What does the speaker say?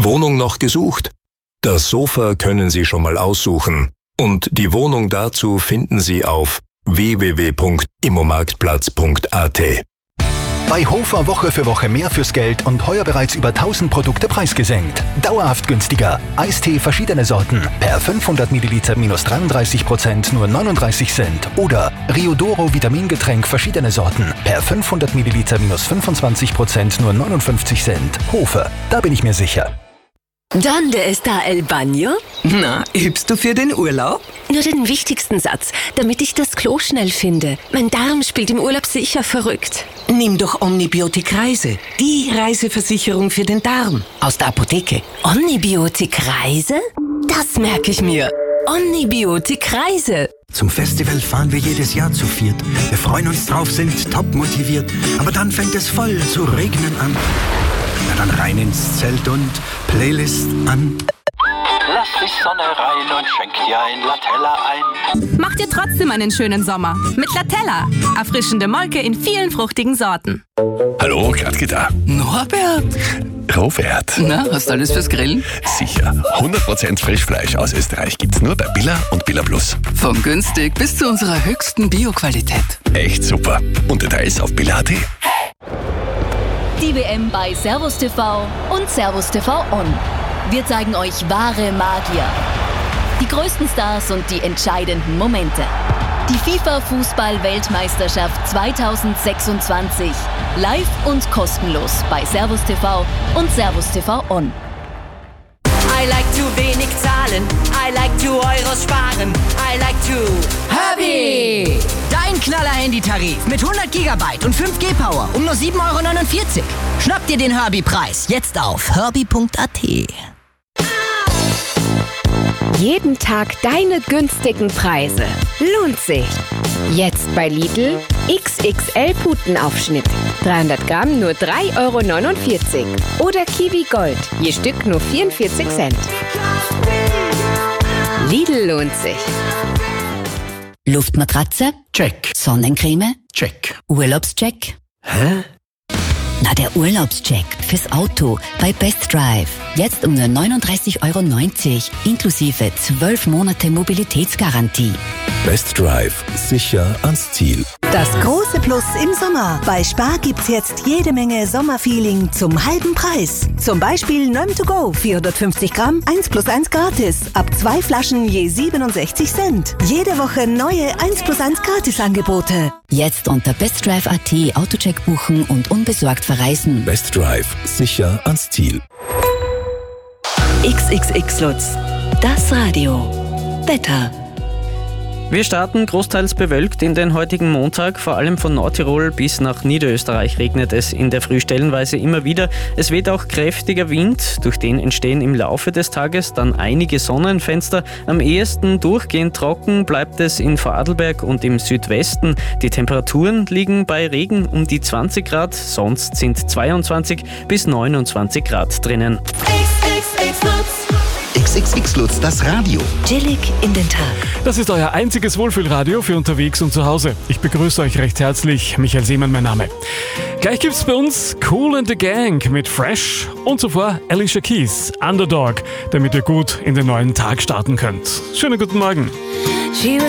Wohnung noch gesucht? Das Sofa können Sie schon mal aussuchen. Und die Wohnung dazu finden Sie auf www.immomarktplatz.at. Bei Hofer Woche für Woche mehr fürs Geld und heuer bereits über 1000 Produkte preisgesenkt. Dauerhaft günstiger. Eistee verschiedene Sorten. Per 500 Milliliter minus 33% nur 39 Cent. Oder Riodoro Vitamingetränk verschiedene Sorten. Per 500 Milliliter minus 25% nur 59 Cent. Hofer, da bin ich mir sicher. ¿Dónde está el baño? Na, übst du für den Urlaub? Nur den wichtigsten Satz, damit ich das Klo schnell finde. Mein Darm spielt im Urlaub sicher verrückt. Nimm doch Omnibiotik Reise. Die Reiseversicherung für den Darm. Aus der Apotheke. Omnibiotik Reise? Das merke ich mir. Omnibiotik Reise. Zum Festival fahren wir jedes Jahr zu viert. Wir freuen uns drauf, sind top motiviert. Aber dann fängt es voll zu regnen an. Na dann rein ins Zelt und Playlist an. Lass die Sonne rein und schenk dir ein Latella ein. Macht dir trotzdem einen schönen Sommer. Mit Latella. Erfrischende Molke in vielen fruchtigen Sorten. Hallo, Glattgitter. Norbert. Robert. Na, hast du alles fürs Grillen? Sicher. 100% Frischfleisch aus Österreich gibt's nur bei Billa und Billa Plus. Von günstig bis zu unserer höchsten Bioqualität. Echt super. Und Details auf billa.at. Die WM bei Servus TV und Servus TV On. Wir zeigen euch wahre Magier. Die größten Stars und die entscheidenden Momente. Die FIFA-Fußball-Weltmeisterschaft 2026. Live und kostenlos bei Servus TV und Servus TV On. I like to wenig zahlen, I like to Euros sparen, I like to Herbie! Dein Knaller-Handytarif mit 100 GB und 5G-Power um nur 7,49 €. Schnapp dir den Herbie-Preis jetzt auf herbie.at. Jeden Tag deine günstigen Preise. Lohnt sich. Jetzt bei Lidl XXL Putenaufschnitt. 300 Gramm nur 3,49 €. Oder Kiwi Gold. Je Stück nur 44 Cent. Lidl lohnt sich. Luftmatratze? Check. Sonnencreme? Check. Urlaubscheck? Hä? Na, der Urlaubscheck fürs Auto bei Best Drive. Jetzt um nur 39,90 € inklusive 12 Monate Mobilitätsgarantie. Best Drive. Sicher ans Ziel. Das große Plus im Sommer. Bei Spar gibt's jetzt jede Menge Sommerfeeling zum halben Preis. Zum Beispiel Nöm to go, 450 Gramm, 1+1 gratis. Ab 2 Flaschen je 67 Cent. Jede Woche neue 1+1 Gratis-Angebote. Jetzt unter bestdrive.at Autocheck buchen und unbesorgt verreisen. Best Drive. Sicher ans Ziel. XXX Lutz. Das Radio. Wetter. Wir starten großteils bewölkt in den heutigen Montag. Vor allem von Nordtirol bis nach Niederösterreich regnet es in der Früh stellenweise immer wieder. Es weht auch kräftiger Wind, durch den entstehen im Laufe des Tages dann einige Sonnenfenster. Am ehesten durchgehend trocken bleibt es in Vorarlberg und im Südwesten. Die Temperaturen liegen bei Regen um die 20 Grad, sonst sind 22 bis 29 Grad drinnen. XXX Lutz, das Radio. Chillig in den Tag. Das ist euer einziges Wohlfühlradio für unterwegs und zu Hause. Ich begrüße euch recht herzlich. Michael Seemann mein Name. Gleich gibt's bei uns Kool and the Gang mit Fresh und zuvor Alicia Keys, Underdog, damit ihr gut in den neuen Tag starten könnt. Schönen guten Morgen.